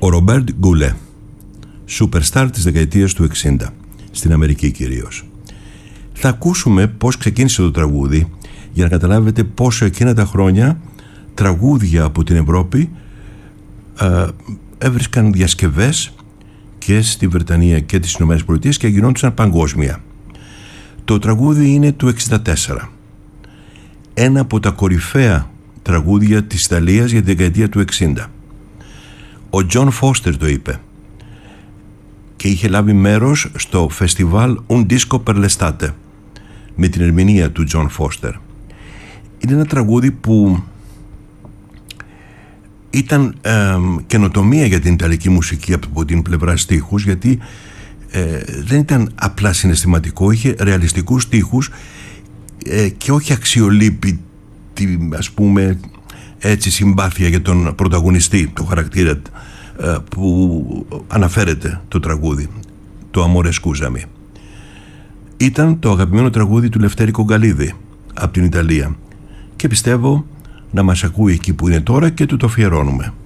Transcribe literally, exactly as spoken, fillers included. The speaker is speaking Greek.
Ο Ρομπέρτ Γκουλέ, superstar της δεκαετίας του εξήντα, στην Αμερική κυρίως. Θα ακούσουμε πώς ξεκίνησε το τραγούδι για να καταλάβετε πόσο εκείνα τα χρόνια τραγούδια από την Ευρώπη ε, έβρισκαν διασκευές και στη Βρετανία και τις Ηνωμένες Πολιτείες και γινόντουσαν παγκόσμια. Το τραγούδι είναι του εξήντα τέσσερα. Ένα από τα κορυφαία τραγούδια της Ιταλίας για τη δεκαετία του εξήντα. Ο Τζον Φώστερ το είπε και είχε λάβει μέρος στο φεστιβάλ Un Disco per l'Estate με την ερμηνεία του Τζον Φώστερ. Είναι ένα τραγούδι που ήταν ε, καινοτομία για την Ιταλική μουσική από την πλευρά στίχους, γιατί ε, δεν ήταν απλά συναισθηματικό, είχε ρεαλιστικούς στίχους ε, και όχι αξιολύπητη, ας πούμε, έτσι, συμπάθεια για τον πρωταγωνιστή, το χαρακτήρα ε, που αναφέρεται το τραγούδι, το Amore Scusami. Ήταν το αγαπημένο τραγούδι του Λευτέρη Κογκαλίδη από την Ιταλία και πιστεύω να μας ακούει εκεί που είναι τώρα και του το αφιερώνουμε.